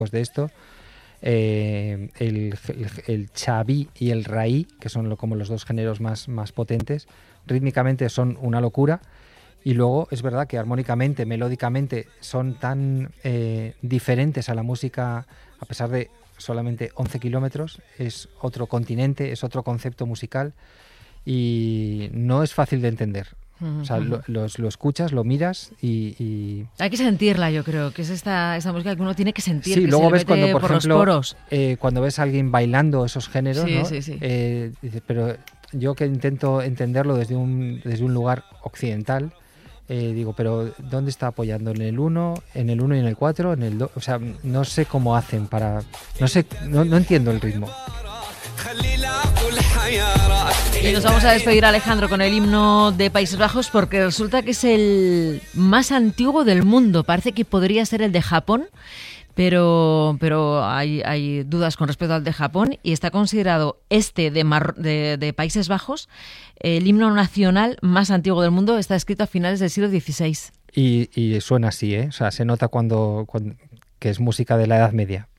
de esto. El chaví y el raí, que son como los dos géneros más potentes, rítmicamente son una locura, y luego es verdad que armónicamente, melódicamente son tan diferentes a la música, a pesar de solamente 11 kilómetros, es otro continente, es otro concepto musical y no es fácil de entender. O sea, lo escuchas, lo miras y... Hay que sentirla, yo creo, que es esta música que uno tiene que sentir, sí, que luego se ves mete cuando, por ejemplo, los poros. Cuando ves a alguien bailando esos géneros, sí, ¿no? Sí. Dices, pero yo que intento entenderlo desde un lugar occidental, digo, pero ¿dónde está apoyando? ¿En el 1, y en el 4, en el 2? O sea, no sé cómo hacen para... No entiendo el ritmo. Y nos vamos a despedir, Alejandro, con el himno de Países Bajos, porque resulta que es el más antiguo del mundo. Parece que podría ser el de Japón, pero hay dudas con respecto al de Japón, y está considerado de Países Bajos el himno nacional más antiguo del mundo. Está escrito a finales del siglo XVI. Y suena así, ¿eh? O sea, se nota cuando que es música de la Edad Media.